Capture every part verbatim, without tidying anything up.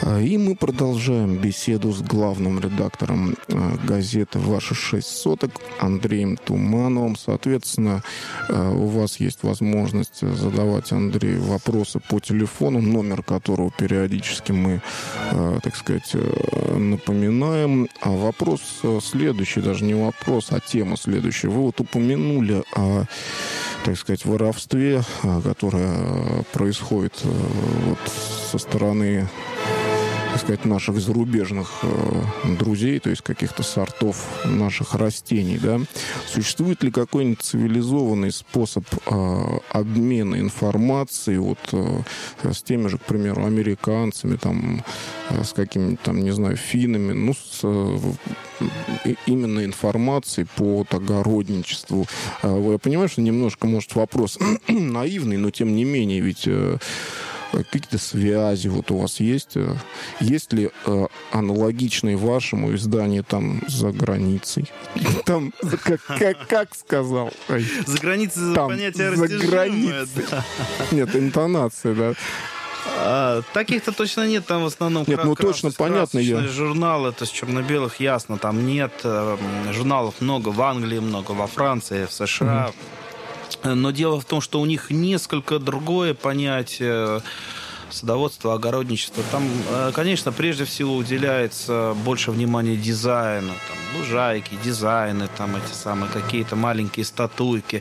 И мы продолжаем беседу с главным редактором газеты «Ваши шесть соток» Андреем Тумановым. Соответственно, у вас есть возможность задавать Андрею вопросы по телефону, номер которого периодически мы, так сказать, напоминаем. А вопрос следующий, даже не вопрос, а тема следующая. Вы вот упомянули о, так сказать, воровстве, которое происходит вот со стороны, так сказать, наших зарубежных э, друзей, то есть каких-то сортов наших растений, да. Существует ли какой-нибудь цивилизованный способ э, обмена информацией вот э, с теми же, к примеру, американцами, там, э, с какими-то, там, не знаю, финнами, ну, с э, именно информацией по вот огородничеству? Э, я понимаю, что немножко, может, вопрос наивный, но тем не менее, ведь э, какие-то связи вот у вас есть? Есть ли э, аналогичные вашему изданию там за границей? Там, как, как, как сказал? Ой, за границей там, понятие за растяжимое. границей. Да. Нет, интонация, да. А, таких-то точно нет, там в основном нет, ну точно понятно, я... журналы, это с черно-белых ясно, там нет, журналов много в Англии, много во Франции, в США. Mm-hmm. Но дело в том, что у них несколько другое понятие садоводства, огородничества. Там, конечно, прежде всего уделяется больше внимания дизайну. Там, лужайки, дизайны, там эти самые какие-то маленькие статуйки,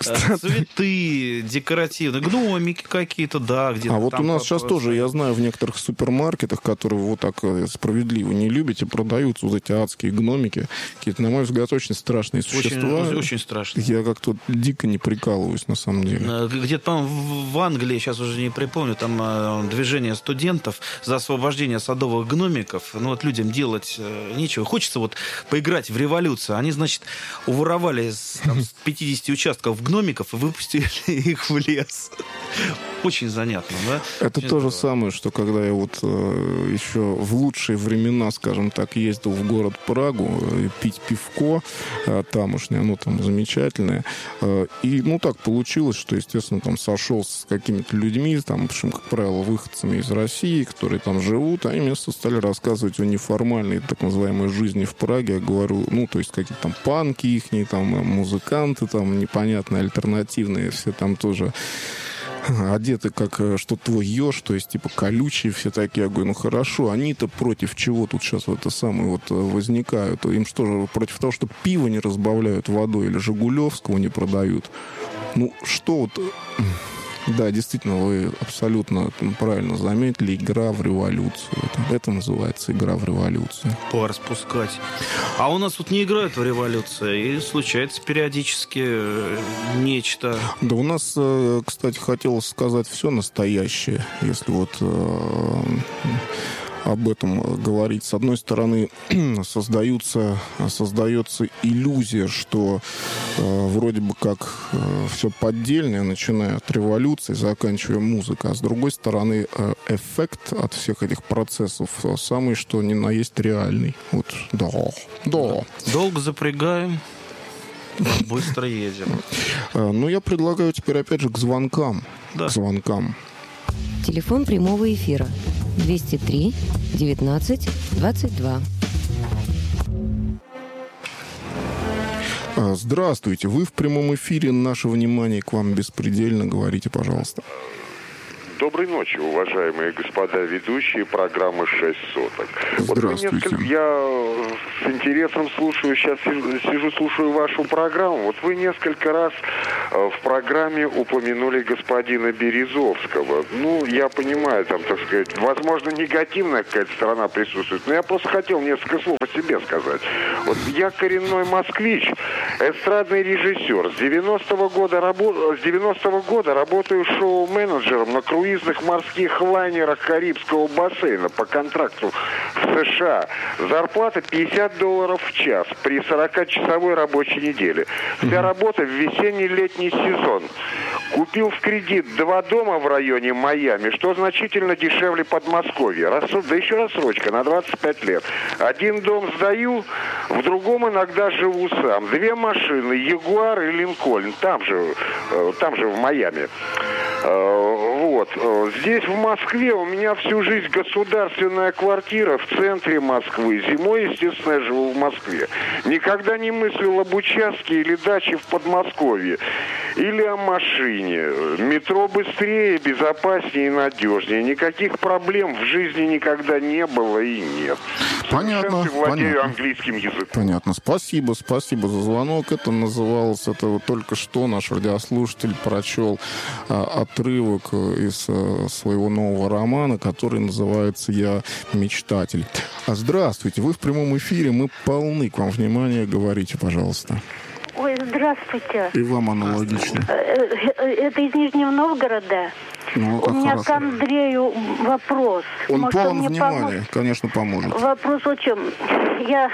цветы декоративные, гномики какие-то, да, где-то. А вот у нас сейчас тоже, я знаю, в некоторых супермаркетах, которые вы вот так справедливо не любите, продаются вот эти адские гномики. Какие-то, на мой взгляд, очень страшные существа. Очень, очень страшные. Я как-то дико не прикалываюсь, на самом деле. Где-то, по-моему, в Англии, сейчас уже не припомню, там движение студентов за освобождение садовых гномиков. Ну вот людям делать нечего. Хочется вот поиграть в революцию. Они, значит, уворовали с, там, с пятидесяти участков гномиков и выпустили их в лес. Очень занятно, да? Это Очень то здорово. Же самое, что когда я вот э, еще в лучшие времена, скажем так, ездил в город Прагу э, пить пивко э, тамошнее, оно там замечательное. Э, и, ну, так получилось, что, естественно, там сошелся с какими-то людьми, там, в общем, как правило, выходцами из России, которые там живут, они мне стали рассказывать о неформальной, так называемой жизни в Праге. Я говорю, ну, то есть какие-то там панки ихние, там, музыканты, там, непонятные, альтернативные, все там тоже одеты как что твой еж, то есть типа колючие все такие. Я говорю, ну хорошо, они-то против чего тут сейчас вот это самое вот возникают? Им что же, против того, что пиво не разбавляют водой или Жигулевского не продают? Ну что вот... Да, действительно, вы абсолютно правильно заметили. Игра в революцию. Это, это называется игра в революцию. Пораспускать. А у нас вот не играют в революцию, и случается периодически нечто. Да у нас, кстати, хотелось сказать все настоящее. Если вот... об этом говорить. С одной стороны, создаются, создается иллюзия, что э, вроде бы как э, все поддельное, начиная от революции, заканчивая музыкой. А с другой стороны, э, эффект от всех этих процессов самый, что ни на есть реальный. Вот, да, да. Долго запрягаем, быстро едем. Ну, я предлагаю теперь опять же к звонкам. Да. К звонкам. Телефон прямого эфира двести три девятнадцать двадцать два. Здравствуйте, вы в прямом эфире. Наше внимание к вам беспредельно. Говорите, пожалуйста. Доброй ночи, уважаемые господа ведущие программы «Шесть соток». Здравствуйте. Вот несколько, я с интересом слушаю, сейчас сижу, сижу, слушаю вашу программу. Вот вы несколько раз в программе упомянули господина Березовского. Ну, я понимаю, там, так сказать, возможно, негативная какая-то сторона присутствует, но я просто хотел несколько слов о себе сказать. Вот я коренной москвич, эстрадный режиссер. С девяностого года, рабо... с девяностого года работаю шоу-менеджером на круизных морских лайнерах Карибского бассейна по контракту в США. Зарплата пятьдесят долларов в час при сорокачасовой рабочей неделе. Вся работа в весенний-летний сезон. Купил в кредит два дома в районе Майами, что значительно дешевле Подмосковья. Рассуд... Да еще рассрочка на двадцать пять лет. Один дом сдаю, в другом иногда живу сам. Две машины, Ягуар и Линкольн, там же, там же в Майами. вот, здесь в Москве у меня всю жизнь государственная квартира в центре Москвы. Зимой, естественно, я живу в Москве. Никогда не мыслил об участке или даче в Подмосковье. Или о машине. Метро быстрее, безопаснее и надежнее. Никаких проблем в жизни никогда не было и нет. Понятно. Владею понятно. английским языком. Понятно. Спасибо, спасибо за звонок. Это называлось, это вот только что наш радиослушатель прочел а, отрывок из а, своего нового романа, который называется «Я мечтатель». А, здравствуйте, вы в прямом эфире, мы полны к вам внимания. Говорите, пожалуйста. Ой, здравствуйте. И вам аналогично. Это из Нижнего Новгорода. Ну, У меня хорошо. к Андрею вопрос. Он Может, полон мне внимания, поможет? конечно, поможет. Вопрос в чем? Я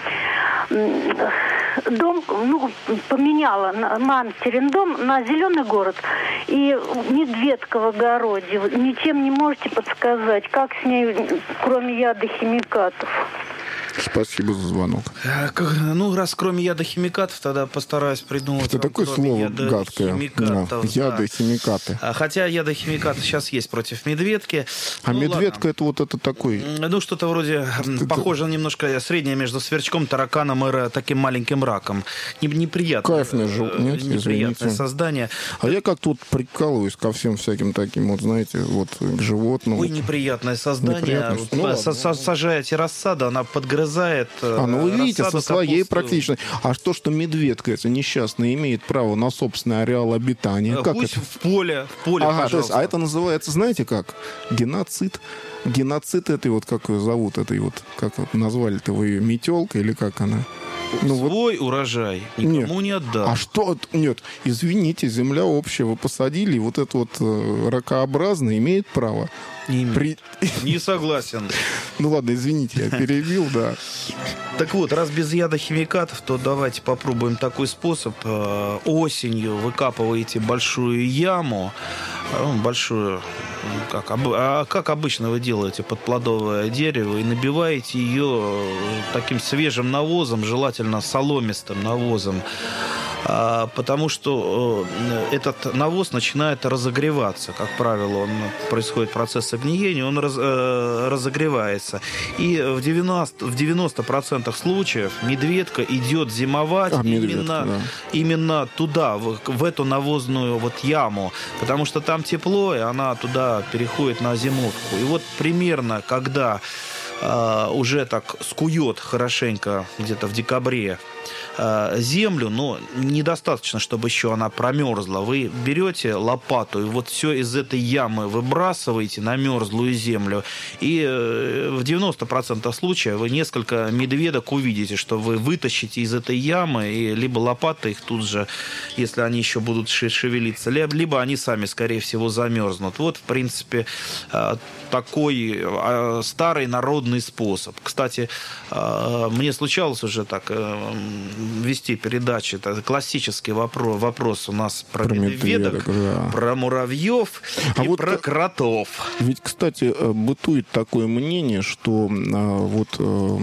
дом, ну, поменяла на Мамтерин дом на Зеленый город и Медведка в огороде. Вы ничем не можете подсказать, как с ней, кроме яда химикатов? Спасибо за звонок. Ну, раз кроме ядохимикатов, тогда постараюсь придумать. Это такое слово гадкое. Да. Яды, химикаты. Хотя ядохимикаты сейчас есть против медведки. А ну, медведка ладно. это вот это такой... Ну, что-то вроде это... похоже немножко среднее между сверчком, тараканом и таким маленьким раком. Неприятное. Кайфное же, нет, неприятное извините. создание. А я как-то вот прикалываюсь ко всем всяким таким, вот знаете, вот к животным. Ой, неприятное создание. Неприятное. Вот, Ну, со- со- сажаете рассаду, она подгрызает. А, ну вы видите, со своей капусту. практично. А то, что медведка, это несчастная, имеет право на собственный ареал обитания. Как Пусть это? в поле, в поле, Ага, то есть, пожалуйста. а это называется, знаете как? Геноцид. Геноцид этой вот, как ее зовут, этой вот, как вот назвали-то вы ее, метелка или как она? Ну, вот. Свой урожай никому не отдам. А что? Нет, извините, земля общая, вы посадили, и вот это вот э, ракообразное имеет право. Не, имеет. При... Не согласен. Ну ладно, извините, я перебил, да. Так вот, раз без яда химикатов, то давайте попробуем такой способ. Э, Осенью выкапываете большую яму, э, большую, как, об- а как обычно вы делаете под плодовое дерево, и набиваете ее таким свежим навозом, желательно соломистым навозом. А, потому что э, этот навоз начинает разогреваться. Как правило, он, происходит процесс гниения, он раз, э, разогревается. И в девяносто, в девяносто процентов случаев медведка идет зимовать А, именно, медведка, да. именно туда, в, в эту навозную вот яму. Потому что там тепло, и она туда переходит на зимовку. И вот примерно, когда э, уже так скует хорошенько где-то в декабре землю, но недостаточно, чтобы еще она промерзла. Вы берете лопату и вот все из этой ямы выбрасываете на мерзлую землю, и в девяноста процентах случаев вы несколько медведок увидите, что вы вытащите из этой ямы, и либо лопата их тут же, если они еще будут шевелиться, либо они сами, скорее всего, замерзнут. Вот, в принципе, такой старый народный способ. Кстати, мне случалось уже так вести передачи. Это классический вопрос, вопрос у нас про, про медведок, медведок да. Про муравьев а и вот про кротов. Ведь, кстати, бытует такое мнение, что вот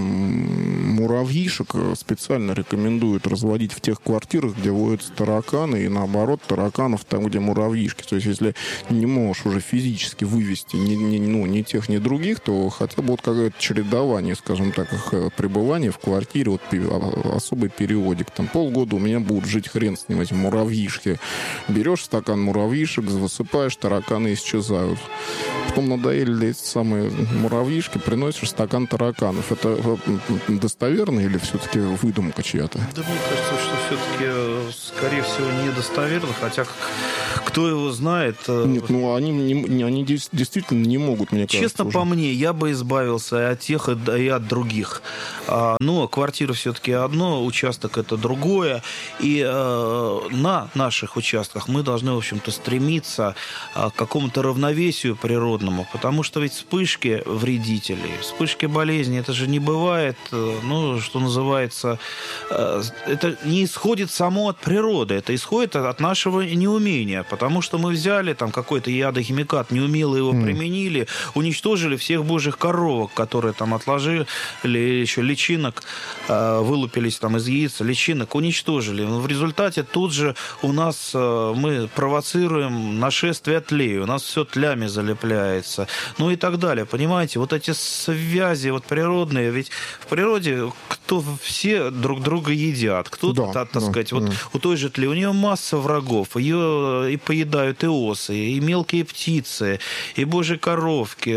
муравьишек специально рекомендуют разводить в тех квартирах, где водятся тараканы, и наоборот, тараканов там, где муравьишки. То есть, если не можешь уже физически вывести ни, ни, ну, ни тех, ни других, то хотя бы вот какое-то чередование, скажем так, их пребывания в квартире, вот особый периодик. Там полгода у меня будут жить хрен с ним эти муравьишки. Берешь стакан муравьишек, высыпаешь, тараканы исчезают. Потом надоели эти самые муравьишки, приносишь стакан тараканов. Это достоверно или все-таки выдумка чья-то? Да мне кажется, что все-таки, скорее всего, недостоверно, хотя кто его знает. Нет, ну они, не, они действительно не могут, мне кажется. Честно, уже. по мне, я бы избавился и от тех, и от других. Но квартира все-таки одно, участок это другое. И на наших участках мы должны, в общем-то, стремиться к какому-то равновесию природному, потому что ведь вспышки вредителей, вспышки болезней, это же не бывает, ну, что называется, это не исходит само от природы, это исходит от нашего неумения, потому Потому что мы взяли там какой-то ядохимикат, неумело его mm. применили, уничтожили всех божьих коровок, которые там отложили, еще личинок, вылупились там из яиц, личинок уничтожили. В результате тут же у нас мы провоцируем нашествие тлей, у нас все тлями залепляется, ну и так далее. Понимаете, вот эти связи вот природные, ведь в природе кто все друг друга едят, кто-то, да, так, так да, сказать, да. вот у той же тли, у нее масса врагов, ее и поедают и осы, и мелкие птицы, и божьи коровки,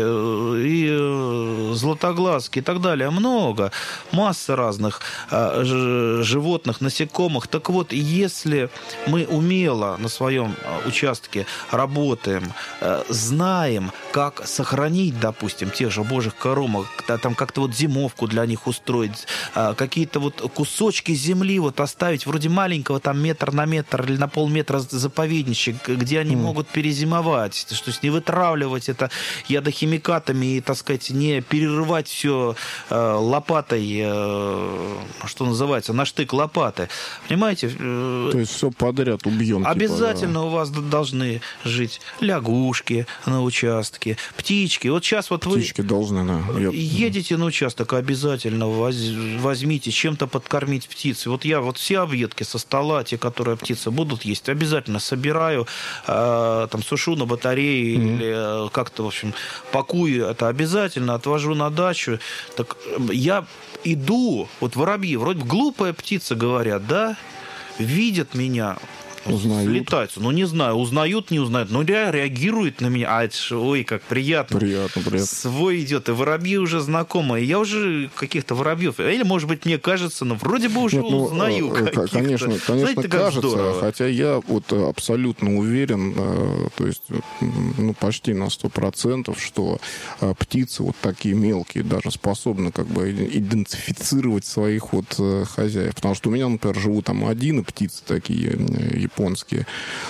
и златоглазки, и так далее. Много, масса разных животных, насекомых. Так вот, если мы умело на своем участке работаем, знаем, как сохранить, допустим, тех же божьих коровок, там как-то вот зимовку для них устроить, какие-то вот кусочки земли вот оставить, вроде маленького там метр на метр или на полметра заповедничек, где они mm. могут перезимовать, то есть не вытравливать это ядохимикатами и, так сказать, не перерывать все э, лопатой, э, что называется, на штык лопаты. Понимаете? Э, то есть все подряд убьем. Обязательно типа, да. у вас должны жить лягушки на участке, птички. Вот сейчас вот вы птички должны, да. едете на участок, обязательно возьмите чем-то подкормить птиц. Вот я вот все объедки со стола, те, которые птицы будут есть, обязательно собираю, э, там сушу на батарее mm-hmm. или э, как-то, в общем, пакую это обязательно, отвожу на дачу. Так я иду, вот воробьи, вроде глупая птица, говорят, да, видят меня, узнают. Слетаются. Ну, не знаю, узнают, не узнают. Но реагируют на меня. А это ж, ой, как приятно. Приятно, приятно. Свой идет. И воробьи уже знакомые. Я уже каких-то воробьев. Или, может быть, мне кажется, ну, вроде бы уже Нет, ну, узнаю каких-то. Конечно, конечно, знаете, кажется. Хотя я вот абсолютно уверен, то есть, ну, почти на сто процентов, что птицы вот такие мелкие даже способны как бы идентифицировать своих вот хозяев. Потому что у меня, например, живут там один птицы такие японские.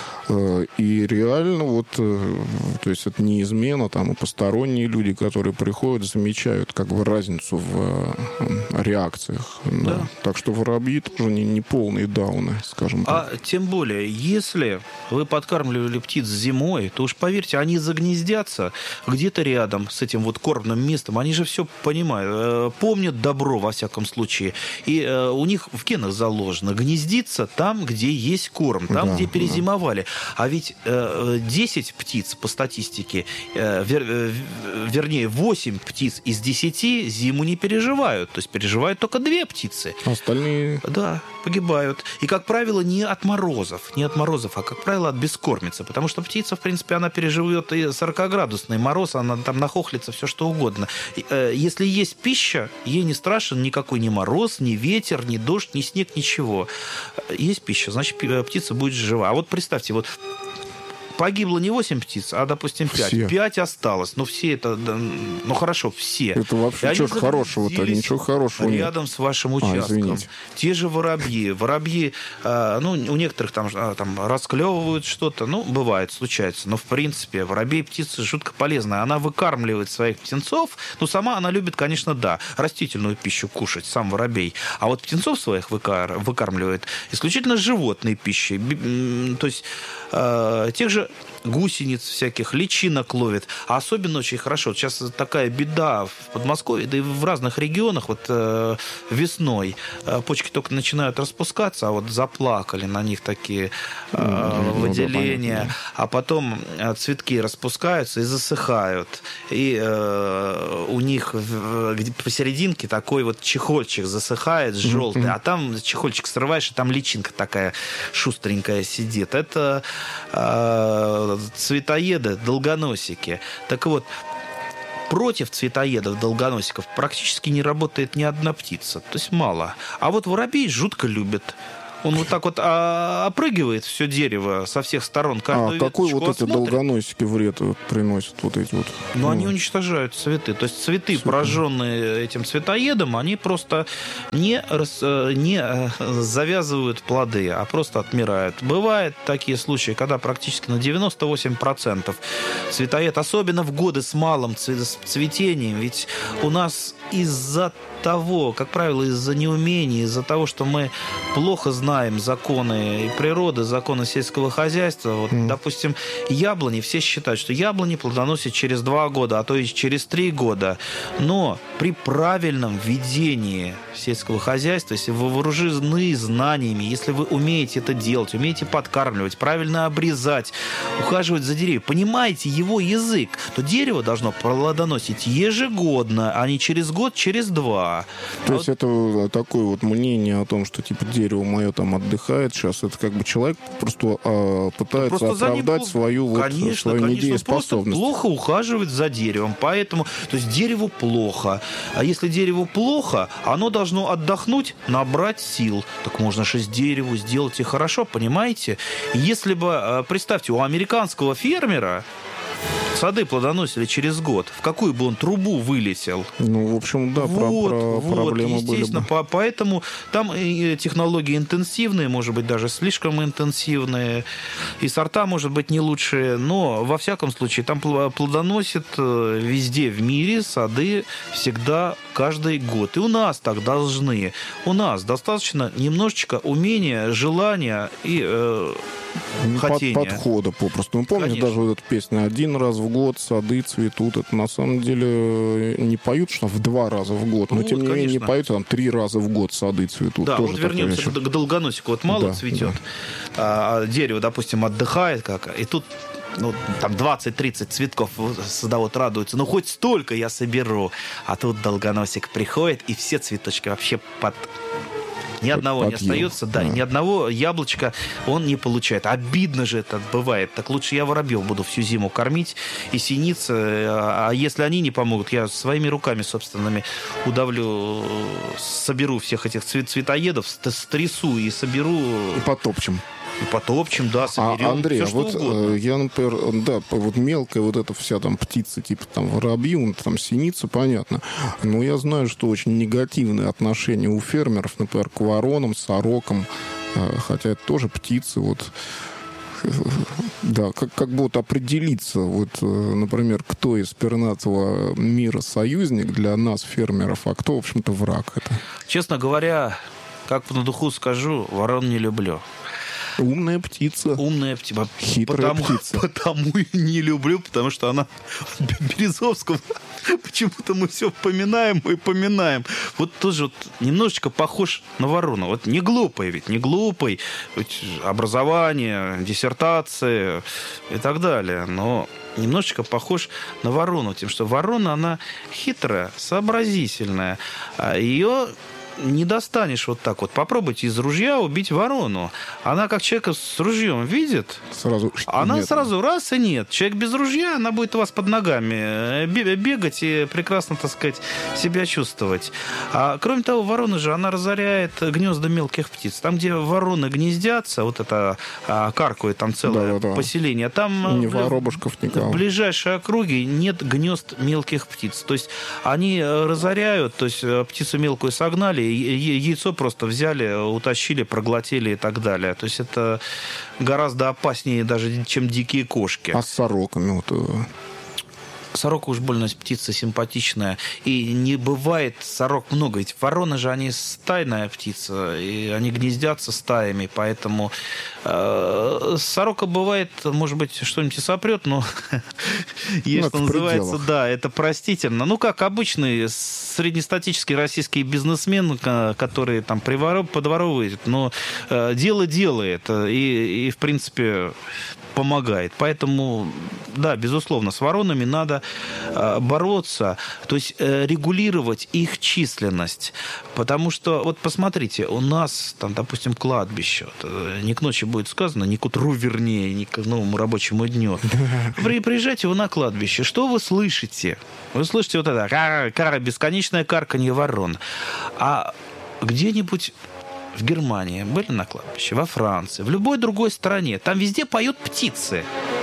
И реально вот, то есть это не измена, там и посторонние люди, которые приходят, замечают как бы разницу в реакциях. Да. Да. Так что воробьи тоже не, не полные дауны, скажем так. А тем более, если вы подкармливали птиц зимой, то уж поверьте, они загнездятся где-то рядом с этим вот кормным местом. Они же все понимают, помнят добро во всяком случае. И у них в генах заложено гнездиться там, где есть корм, там, да, где перезимовали. Да. А ведь э, десять птиц по статистике, э, вер, э, вернее, восемь птиц из десяти зиму не переживают. То есть переживают только две птицы. Остальные... Да, погибают. И, как правило, не от морозов. Не от морозов, а, как правило, от бескормицы. Потому что птица, в принципе, она переживет и сорокаградусный мороз, она там нахохлится, все что угодно. И, э, если есть пища, ей не страшен никакой ни мороз, ни ветер, ни дождь, ни снег, ничего. Есть пища, значит, птица будет жива. А вот представьте, вот погибло не восемь птиц, а, допустим, пять. Все. пять осталось. Но все это... Ну, хорошо, все. Это вообще что ж хорошего-то? Ничего хорошего нет. Рядом с вашим участком. А, те же воробьи. Воробьи, э, ну, у некоторых там, там расклевывают что-то. Ну, бывает, случается. Но, в принципе, воробей птица жутко полезная. Она выкармливает своих птенцов. Ну, сама она любит, конечно, да, растительную пищу кушать, сам воробей. А вот птенцов своих выкар... выкармливает исключительно животной пищей. То есть э, тех же гусениц всяких, личинок ловит. А особенно очень хорошо. Вот сейчас такая беда в Подмосковье, да и в разных регионах. Вот э, весной э, почки только начинают распускаться, а вот заплакали на них такие э, mm-hmm. выделения. Mm-hmm. А потом э, цветки распускаются и засыхают. И э, у них в, где, посерединке такой вот чехольчик засыхает, желтый. Mm-hmm. А там чехольчик срываешь, и там личинка такая шустренькая сидит. Это э, цветоеды, долгоносики. Так вот, против цветоедов, долгоносиков практически не работает ни одна птица. То есть мало. А вот воробей жутко любят. Он вот так вот а, опрыгивает все дерево со всех сторон. А какой вот эти долгоносики вред приносят? Вот эти вот? Ну, они уничтожают цветы. То есть цветы, Цветы. пораженные этим цветоедом, они просто не, рас, не завязывают плоды, а просто отмирают. Бывают такие случаи, когда практически на девяносто восемь процентов цветоед, особенно в годы с малым цветением, ведь у нас из-за того, как правило, из-за неумения, из-за того, что мы плохо знаем знаем законы природы, законы сельского хозяйства. Вот, mm. допустим, яблони, все считают, что яблони плодоносят через два года, а то и через три года. Но при правильном ведении сельского хозяйства, если вы вооружены знаниями, если вы умеете это делать, умеете подкармливать, правильно обрезать, ухаживать за деревьями, понимаете его язык, то дерево должно плодоносить ежегодно, а не через год, через два. То а есть вот... это такое вот мнение о том, что типа дерево мое там отдыхает сейчас, это как бы человек просто а, пытается просто оправдать ним... свою, конечно, вот, свою конечно, недееспособность. Просто плохо ухаживать за деревом, поэтому, то есть дереву плохо. А если дереву плохо, оно должно отдохнуть, набрать сил. Так можно же с дереву сделать и хорошо, понимаете? Если бы, представьте, у американского фермера сады плодоносили через год, в какую бы он трубу вылетел? Ну, в общем, да, вот, про, про вот, проблемы естественно, были бы. По, поэтому там и технологии интенсивные, может быть, даже слишком интенсивные, и сорта, может быть, не лучшие, но, во всяком случае, там плодоносят везде в мире сады всегда каждый год. И у нас так должны. У нас достаточно немножечко умения, желания и э, хотения. Под, подхода попросту. Ну, помните, даже вот эту песню «Один раз в год сады цветут». Это на самом деле не поют, что в два раза в год. Но, ну, тем не менее, не поют, там три раза в год сады цветут. Да, тоже вот вернемся к долгоносику. Вот мало да, цветет, да. А дерево, допустим, отдыхает, как, и тут ну, там двадцать-тридцать цветков садовод радуется. Ну, хоть столько я соберу. А тут долгоносик приходит, и все цветочки вообще под... Ни одного Подъел. не остается, да, да, ни одного яблочка он не получает. Обидно же это бывает. Так лучше я воробьев буду всю зиму кормить и синиц. А если они не помогут, я своими руками собственными удавлю, соберу всех этих цвет цветоедов, стрясу и соберу... И потопчем. И потопчем, да, соберем. А, Андрей, все, а что вот угодно. Я, например, да, вот мелкая вот эта вся там птица, типа там воробьи, там синица, понятно. Но я знаю, что очень негативные отношения у фермеров, например, к воронам, сорокам, хотя это тоже птицы, вот. Да, как, как бы вот определиться, вот, например, кто из пернатого мира союзник для нас, фермеров, а кто, в общем-то, враг это? Честно говоря, как на духу скажу, ворон не люблю. Умная птица. Умная птица. Хитрая потому, птица. Потому и не люблю, потому что она Березовского. Почему-то мы все поминаем и поминаем. Вот тоже вот немножечко похож на ворону. Вот не глупый ведь, не глупый. Ведь образование, диссертация и так далее. Но немножечко похож на ворону. Тем, что ворона, она хитрая, сообразительная. А ее... не достанешь вот так вот. Попробуйте из ружья убить ворону. Она как человека с ружьем видит, сразу она нет. сразу раз и нет. Человек без ружья, она будет у вас под ногами бегать и прекрасно, так сказать, себя чувствовать. А кроме того, ворона же, она разоряет гнезда мелких птиц. Там, где вороны гнездятся, вот это а, каркует там целое да, да, поселение, там не воробушков никого. В ближайшей округе нет гнезд мелких птиц. То есть они разоряют, то есть птицу мелкую согнали, яйцо просто взяли, утащили, проглотили и так далее. То есть это гораздо опаснее даже, чем дикие кошки. А с сороками вот... Сорока уж больно птица симпатичная. И не бывает сорок много. Ведь вороны же, они стайная птица. И они гнездятся стаями. Поэтому э, сорока бывает, может быть, что-нибудь и сопрет, но есть, что называется, да, это простительно. Ну, как обычный среднестатический российский бизнесмен, который там подворовывает, но дело делает. И, и в принципе, помогает. Поэтому, да, безусловно, с воронами надо э, бороться, то есть э, регулировать их численность. Потому что, вот посмотрите, у нас, там, допустим, кладбище, вот, э, не к ночи будет сказано, не к утру, вернее, не к новому рабочему дню. При, приезжайте вы на кладбище, что вы слышите? Вы слышите вот это кара, кара, бесконечное карканье ворон. А где-нибудь в Германии были на кладбище, во Франции, в любой другой стране. Там везде поют птицы.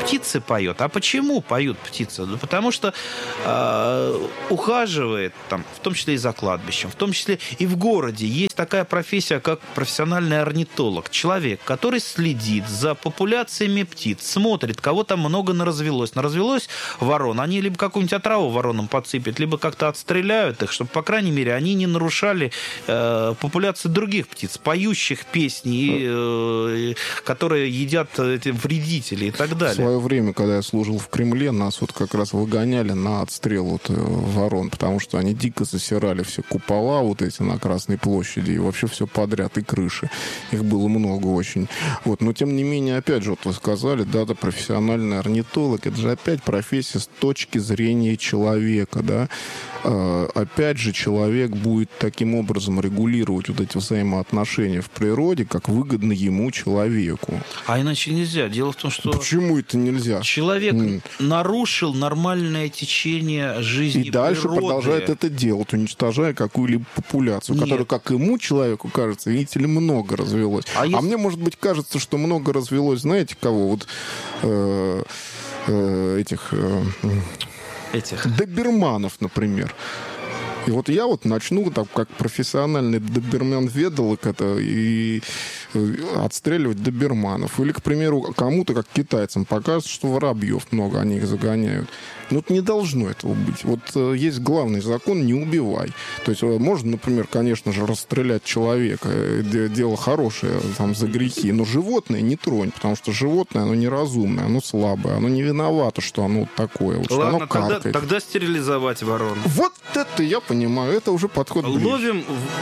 птицы поет. А почему поют птицы? Ну, потому что э, ухаживает, там, в том числе и за кладбищем, в том числе и в городе. Есть такая профессия, как профессиональный орнитолог. Человек, который следит за популяциями птиц, смотрит, кого там много наразвелось. Наразвелось ворон, они либо какую-нибудь отраву воронам подсыпят, либо как-то отстреляют их, чтобы, по крайней мере, они не нарушали э, популяцию других птиц, поющих песни, э, которые едят эти вредители и так далее. В свое время, когда я служил в Кремле, нас вот как раз выгоняли на отстрел вот ворон, потому что они дико засирали все купола вот эти на Красной площади и вообще все подряд, и крыши. Их было много очень. Вот. Но, тем не менее, опять же, вот вы сказали, да, да, профессиональный орнитолог, это же опять профессия с точки зрения человека, да. А, опять же, человек будет таким образом регулировать вот эти взаимоотношения в природе, как выгодно ему, человеку. А иначе нельзя. Дело в том, что... Почему это нельзя? Человек mm. нарушил нормальное течение жизни и дальше природы. Продолжает это делать, уничтожая какую-либо популяцию, Нет. которая, как ему, человеку, кажется, видите ли, много развелось. А, а если... мне, может быть, кажется, что много развелось, знаете, кого? Вот э, э, этих... Э, этих. Доберманов, например. И вот я вот начну, так, как профессиональный доберман-ведалок, это и отстреливать доберманов. Или, к примеру, кому-то, как китайцам, покажется, что воробьев много, они их загоняют. Ну, не должно этого быть. Вот э, есть главный закон — не убивай. То есть э, можно, например, конечно же, расстрелять человека. Э, дело хорошее там за грехи. Но животное не тронь, потому что животное, оно неразумное, оно слабое, оно не виновато, что оно вот такое. Вот, Ладно, что оно каркает. тогда, тогда стерилизовать ворон. Вот это я понимаю. Это уже подход ближе. Ловим...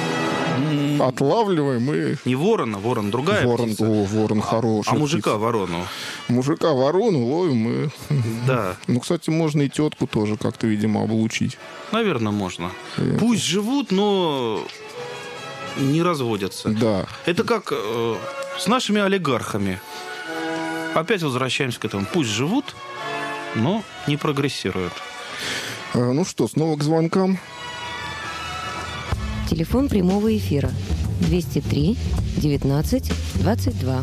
Отлавливаем и... Не ворона, ворон другая ворон, птица. О, ворон хороший. А мужика ворону. Мужика ворону ловим и... Да. Ну, кстати, можно и тетку тоже как-то, видимо, облучить. Наверное, можно. Это... Пусть живут, но не разводятся. Да. Это как э, с нашими олигархами. Опять возвращаемся к этому. Пусть живут, но не прогрессируют. А, ну что, снова к звонкам. Телефон прямого эфира двести три девятнадцать двадцать два.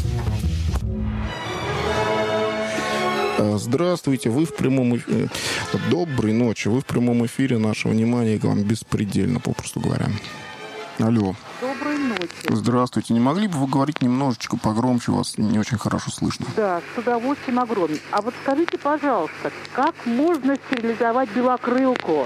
Здравствуйте, вы в прямом эфире. Доброй ночи, вы в прямом эфире. Наше внимание к вам беспредельно, попросту говоря. Алло. Доброй ночи. Здравствуйте. Не могли бы вы говорить немножечко погромче? Вас не очень хорошо слышно. Да, с удовольствием огромным. А вот скажите, пожалуйста, как можно стерилизовать белокрылку?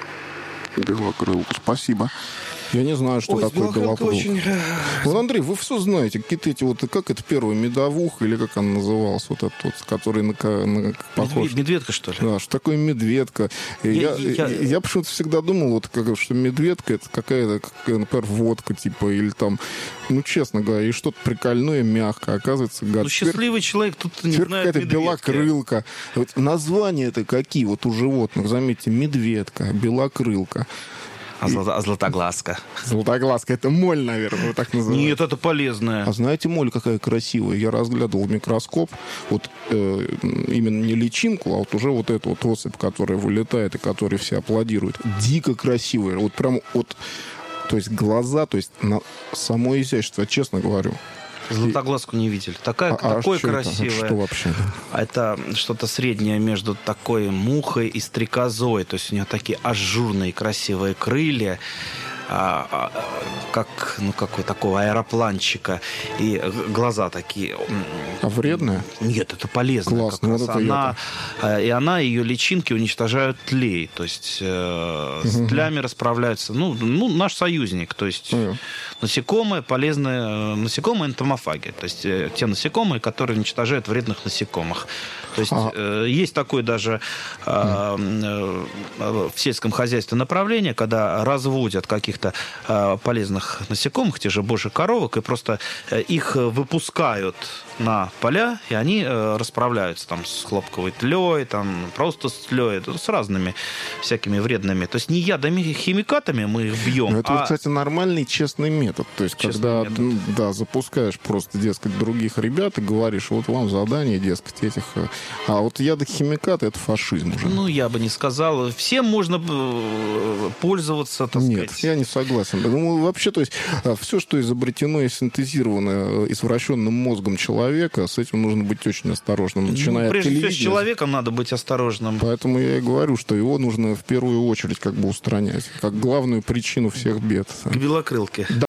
Белокрылку, спасибо. Я не знаю, что Ой, такое белокрылка. Очень... Вот, Андрей, вы все знаете. Какие-то эти вот, как это первая медовуха, или как она называлась, вот этот вот, который на, на похож. Медведка, что ли? Да, что такое медведка. Я, я, я... я почему-то всегда думал, вот, как, что медведка — это какая-то, как, например, водка, типа, или там, ну, честно говоря, и что-то прикольное, мягкое. Оказывается, гад. Ну, счастливый человек тут не теперь знает какая-то медведки. Белокрылка. Вот названия-то какие вот у животных? Заметьте, медведка, белокрылка. А, злато, а златоглазка? Златоглазка — это моль, наверное, так называют. Нет, это полезная. А знаете, моль какая красивая? Я разглядывал в микроскоп вот э, именно не личинку, а вот уже вот эту вот особь, которая вылетает и которой все аплодируют. Дико красивая. Вот прям вот, то есть глаза, то есть на само изящество, честно говорю. Златоглазку не видели. Такая, а, такое а что красивое. Это? Что вообще? Это что-то среднее между такой мухой и стрекозой. То есть у нее такие ажурные красивые крылья. А, а, как, ну, какой такого аэропланчика. И глаза такие. А вредная? Нет, это полезно. Классно. Вот это она, и она, ее личинки уничтожают тлей. То есть э, угу. с тлями расправляются. Ну, ну, наш союзник. То есть угу. насекомые полезные. Насекомые энтомофаги. То есть э, те насекомые, которые уничтожают вредных насекомых. То есть а. э, есть такое даже э, э, в сельском хозяйстве направление, когда разводят каких-то э, полезных насекомых, те же божьих коровок, и просто э, их выпускают на поля, и они э, расправляются там с хлопковой тлей, там просто с тлей, с разными всякими вредными. То есть не ядами, химикатами мы их бьем. Но это, а... кстати, нормальный честный метод. То есть честный когда метод. Да, запускаешь просто, дескать, других ребят и говоришь, вот вам задание, дескать, этих... А вот яды, химикаты — это фашизм уже. Ну, я бы не сказал. Всем можно пользоваться, так Нет, сказать. я не согласен. Ну, вообще, то есть, все, что изобретено и синтезировано извращенным мозгом человека, с этим нужно быть очень осторожным. Начиная ну, прежде от всего, с человеком надо быть осторожным. Поэтому я и говорю, что его нужно в первую очередь как бы устранять, как главную причину всех бед. К белокрылке. Да.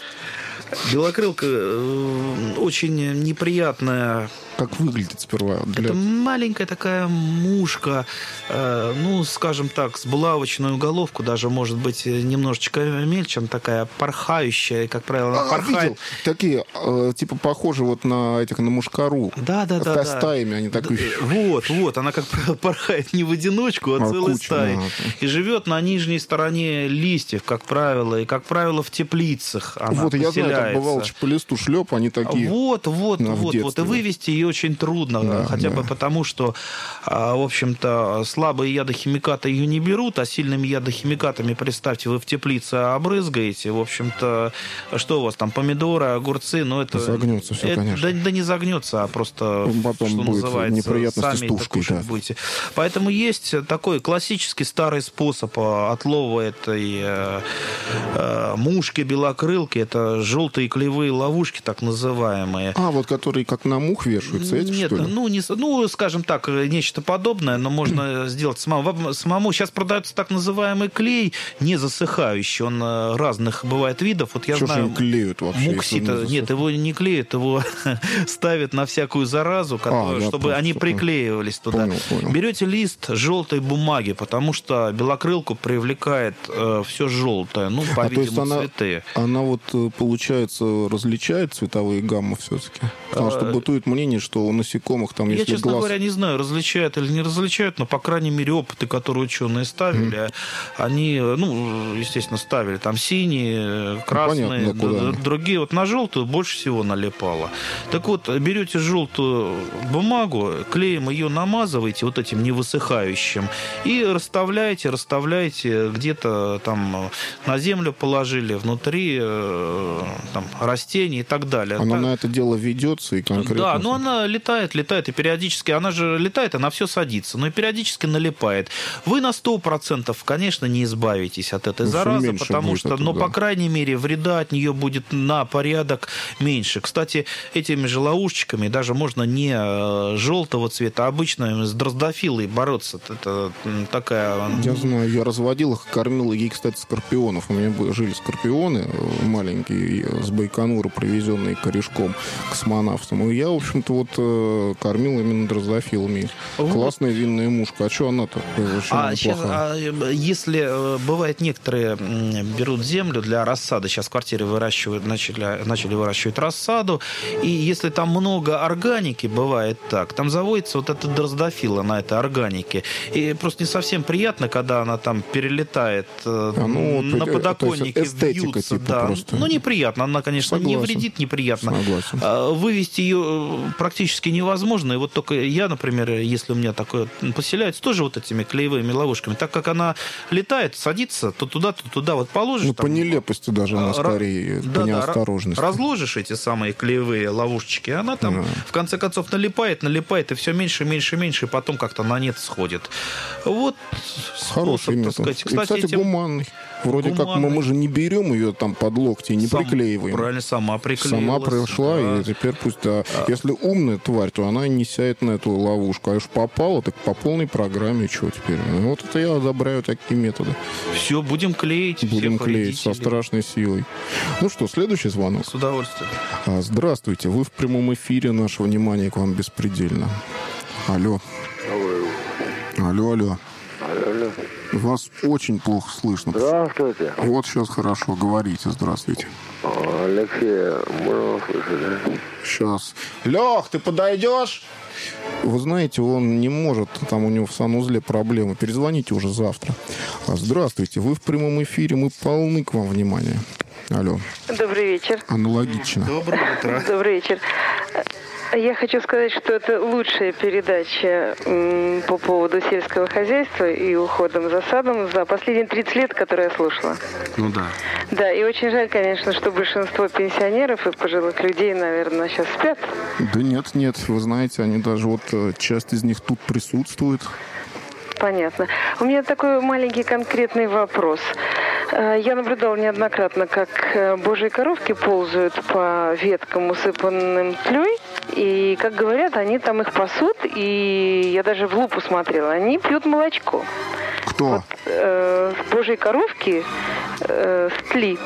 Белокрылка э, очень неприятная. Как выглядит сперва? Для... Это маленькая такая мушка, э, ну, скажем так, с булавочную головку, даже, может быть, немножечко мельче, она такая порхающая, как правило, она а, порхает. Видел. Такие, э, типа, похожи вот на этих, на мушкару. Да, да, да. Стаями да. они так... Вот, вот, она, как правило, порхает не в одиночку, а, а целой куча, стаей. Да. И живет на нижней стороне листьев, как правило, и, как правило, в теплицах она Вот, поселяется. Я знаю, так бывало, по листу шлеп, они такие... Вот, вот, вот, вот, и вывести ее очень трудно, да, хотя да. бы потому, что, в общем-то, слабые ядохимикаты ее не берут, а сильными ядохимикатами, представьте, вы в теплице обрызгаете, в общем-то, что у вас там, помидоры, огурцы, ну это... Загнется все, это, конечно. Да, да не загнется, а просто, потом что будет называется, неприятности сами с тушкой, это кушать да. будете. Поэтому есть такой классический старый способ отлова этой э, э, мушки, белокрылки, это желтые клеевые ловушки, так называемые. А, вот которые как на мух вешаются, эти, Нет, что ли? ну, не, ну, скажем так, нечто подобное, но можно сделать самому. самому. Сейчас продается так называемый клей, не засыхающий, он разных бывает видов. Вот я что знаю, же им клеют вообще? Муксита, нет, его не клеят, его ставят на всякую заразу, которую, а, чтобы они приклеивались туда. Понял, понял. Берете лист желтой бумаги, потому что белокрылку привлекает э, все желтое, ну, по-видимому, а, цветы. Она, она вот, получается, различает цветовые гаммы все-таки? Потому что бытует мнение, что у насекомых там, Я, если честно глаз... говоря, не знаю, различают или не различают, но, по крайней мере, опыты, которые ученые ставили, mm. они, ну, естественно, ставили там синие, красные, ну, понятно, д- другие. Вот на желтую больше всего налипало. Так вот, берете желтую бумагу, клеем ее намазываете вот этим невысыхающим и расставляете, расставляете где-то там на землю положили, внутри там растений и так далее. Она так... на это дело ведется и конкретно... Да, но она летает, летает, и периодически, она же летает, она все садится, но и периодически налипает. Вы на сто процентов, конечно, не избавитесь от этой ну, заразы, потому что, это, но, да. по крайней мере, вреда от нее будет на порядок меньше. Кстати, этими же ловушечками даже можно не желтого цвета, а обычными с дрозофилой бороться. Это такая... Я знаю, я разводил их, кормил ей, кстати, скорпионов. У меня жили скорпионы маленькие, с Байконура, привезенные корешком космонавтам. И я, в общем-то, вот кормил именно дрозофилами. Вот. Классная винная мушка. А что она-то? А, сейчас, а если бывает, некоторые берут землю для рассады, сейчас в квартире выращивают, начали, начали выращивать рассаду, и если там много органики, бывает так, там заводится вот эта дрозофила на этой органике. И просто не совсем приятно, когда она там перелетает а, ну, на подоконнике, вьются. Типа Да. просто. Ну, неприятно. Она, конечно, Согласен. не вредит, неприятно. Согласен. Вывести ее практически невозможно. И вот только я, например, если у меня такое поселяется, тоже вот этими клеевыми ловушками, так как она летает, садится, то туда, то туда вот положишь. Ну, там, по нелепости даже она скорее, да, по да, неосторожности. Разложишь эти самые клеевые ловушечки, она там да. в конце концов налипает, налипает, и все меньше, меньше, меньше, и потом как-то на нет сходит. Вот хороший способ, метод. так сказать. Кстати, и, кстати этим... гуманный. Вроде гуманный. как мы, мы же не берем ее там под локти и не Сам, приклеиваем. Правильно, сама приклеилась. Сама пришла, да. и теперь пусть... Да, а. Если умная тварь, то она не сядет на эту ловушку. А уж попала, так по полной программе, что теперь? Ну, вот это я одобряю такие методы. Все, будем клеить. Будем клеить вредителей. со страшной силой. Ну что, следующий звонок. С удовольствием. А, здравствуйте, вы в прямом эфире, наше внимание к вам беспредельно. Алло. Алло, алло. Алло, алло. Вас очень плохо слышно. Здравствуйте. Вот сейчас хорошо, говорите, здравствуйте. Алексей, можно услышать, да? Сейчас. Лех, ты подойдешь? Вы знаете, он не может, там у него в санузле проблемы. Перезвоните уже завтра. Здравствуйте, вы в прямом эфире, мы полны к вам внимания. Алло. Добрый вечер. Аналогично. Доброе утро. Добрый вечер. Я хочу сказать, что это лучшая передача м, по поводу сельского хозяйства и уходом за садом за последние тридцать лет, которые я слушала. Ну да. Да, и очень жаль, конечно, что большинство пенсионеров и пожилых людей, наверное, сейчас спят. Да нет, нет, вы знаете, они даже вот, часть из них тут присутствует. Понятно. У меня такой маленький конкретный вопрос. Я наблюдала неоднократно, как божьи коровки ползают по веткам, усыпанным тлей. И, как говорят, они там их пасут. И я даже в лупу смотрела. Они пьют молочко. Кто? Вот, э, божьи коровки э, с тли.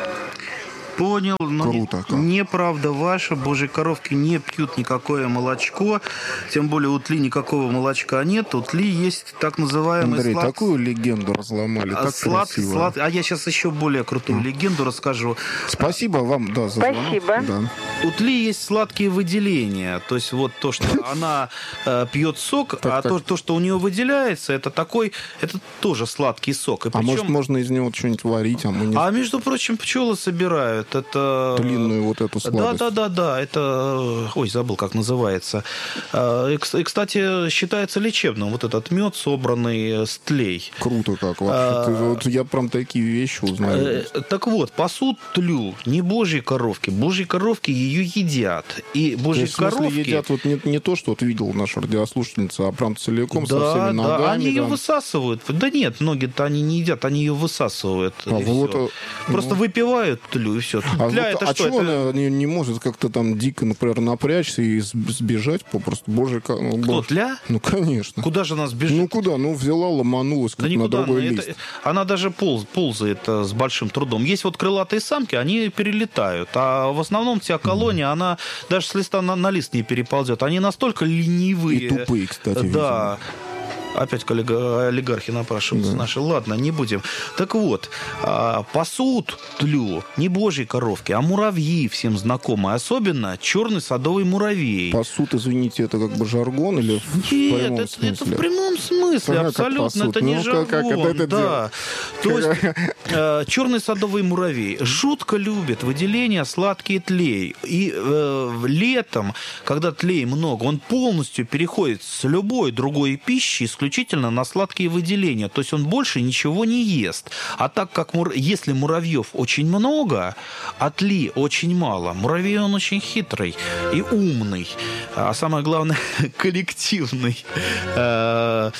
Понял, но Круто, как. неправда ваша. Божьи коровки не пьют никакое молочко. Тем более у тли никакого молочка нет. У тли есть так называемый Андрей, слад... такую легенду разломали, так слад... красиво. слад... А я сейчас еще более крутую легенду расскажу. Спасибо вам, да, за звонок. Спасибо. Да. У тли есть сладкие выделения. То есть вот то, что она э, пьет сок, Так, а так. То, то, что у нее выделяется, это такой, это тоже сладкий сок. И А причем... может, можно из него что-нибудь варить, а мы не... А между прочим, пчелы собирают. Это... Длинную вот эту Да, сладость. да, да, да. Это... Ой, забыл, как называется. И, кстати, считается лечебным. Вот этот мед, собранный с тлей. Круто как вообще. Ты- вот я прям такие вещи узнаю. Э, Так вот, пасут тлю не божьи коровки. Божьи коровки ее едят. И То божьи есть, в смысле, коровки... едят вот не, не то, что вот видел наша радиослушательница, а прям целиком, со Да, всеми ногами. да, они ее там. высасывают. Да нет, многие-то они не едят, они ее высасывают. А и вот, всё. э, Просто ну. выпивают тлю, и все. А, Тля вот, это а что? чего Это... она не, не может как-то там дико, например, напрячься и с- сбежать попросту? Боже, как... ну, Кто, боже. тля? Ну, конечно. Куда же она сбежит? Ну, куда? Ну, взяла, ломанулась Да как на никуда. другой Она, лист. это- она даже полз, ползает э, с большим трудом. Есть вот крылатые самки, они перелетают. А в основном вся колония, она даже с листа на, на лист не переползет. Они настолько ленивые. И тупые, кстати, Да. Опять коллега, олигархи напрашиваются Да. наши. Ладно, не будем. Так вот, а, пасут тлю не божьи коровки, а муравьи всем знакомые. Особенно черный садовый муравей. Пасут, извините, это как бы жаргон или в в Нет, прямом это, это смысле? в прямом смысле, Как абсолютно. пасут? Это не Ну, жаргон. как- как это да. То есть э, черный садовый муравей жутко любит выделение сладкие тлей. И э, летом, когда тлей много, он полностью переходит с любой другой пищи исключительно на сладкие выделения. То есть он больше ничего не ест. А так как мур... если муравьев очень много, а тли очень мало, муравей он очень хитрый и умный. А самое главное, коллективный. Э,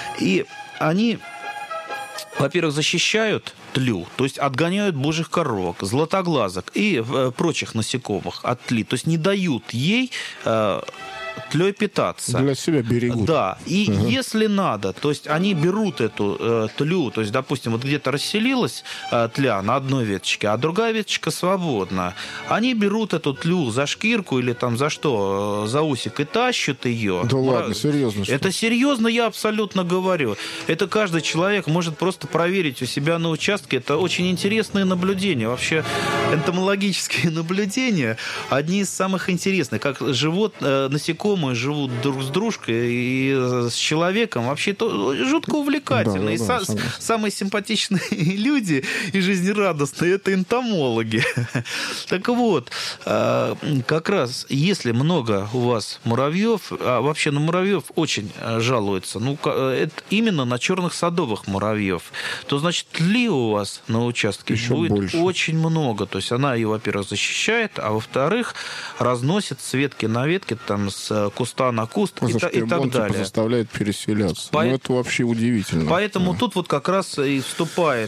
И они, во-первых, защищают тлю, то есть отгоняют божьих коровок, златоглазок и э, прочих насекомых от тли. То есть не дают ей э, тлей питаться. Для себя берегут. Да, и Ага. если надо, то есть они берут эту э, тлю, то есть, допустим, вот где-то расселилась э, тля на одной веточке, а другая веточка свободна. Они берут эту тлю за шкирку или там за что, э, за усик и тащат ее. Да ладно, серьезно, что ли? Это серьезно, я абсолютно говорю. Это каждый человек может просто проверить у себя на участке. Это очень интересные наблюдения. Вообще, энтомологические наблюдения одни из самых интересных. Как живот, э, насекомые живут друг с дружкой и с человеком. Вообще, это жутко увлекательно. Да, да, и да, са- согласен. самые симпатичные люди и жизнерадостные – это энтомологи. Так вот, э, как раз, если много у вас муравьев, а вообще на муравьев очень э, жалуются, ну, ка- э, это именно на черных садовых муравьев, то, значит, тли у вас на участке Еще будет больше. очень много. То есть она ее, во-первых, защищает, а во-вторых, разносит с ветки на ветке, там, с куста на куст и, За та- и так шпион, типа, далее. заставляет переселяться. По- Ну, это вообще удивительно. Поэтому Да. тут вот как раз и вступает,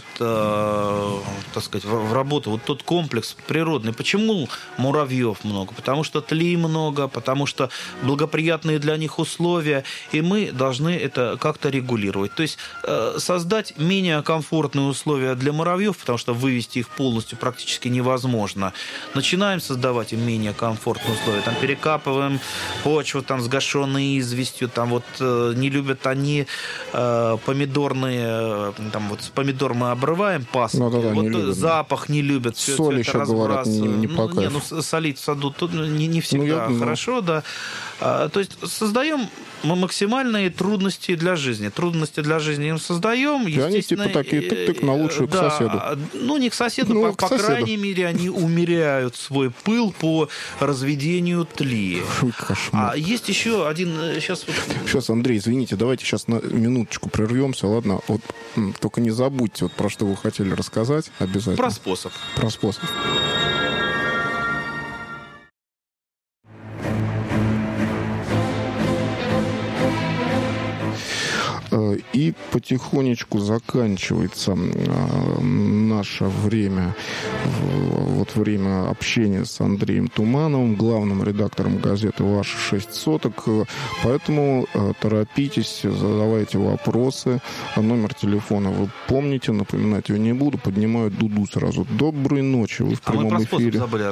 э, так сказать, в, в работу вот тот комплекс природный. Почему муравьев много? Потому что тли много, потому что благоприятные для них условия, и мы должны это как-то регулировать. То есть э, создать менее комфортные условия для муравьев, потому что вывести их полностью практически невозможно. Начинаем создавать им менее комфортные условия. Там перекапываем почву, там сгашенные известью, там вот э, не любят они э, помидорные, э, там вот помидор мы обрываем пасынки, Да-да-да, вот не э, любят. запах не любят, всё- Соль всё это еще, говорят, не- разбрасывают. не по ну, не, кайфу. ну, с- солить в саду тут не, не всегда я- ну. хорошо, да. А, то есть создаем мы максимальные трудности для жизни. Трудности для жизни им создаем. И они типа такие, тык-тык на лучшую к да, соседу. Ну, не к соседу, Ну, по, к по соседу. крайней мере, они умеряют свой пыл по разведению тли. Фу, кошмар. А есть еще один... Сейчас вот... Сейчас, Андрей, извините, давайте сейчас на минуточку прервемся, ладно? Вот м, только не забудьте, вот про что вы хотели рассказать обязательно. Про способ. Про способ. И потихонечку заканчивается наше время, вот время общения с Андреем Тумановым, главным редактором газеты «Ваши шесть соток». Поэтому торопитесь, задавайте вопросы. Номер телефона вы помните, напоминать его не буду. Поднимаю дуду сразу. Доброй ночи, вы в а прямом мы про эфире. Забыли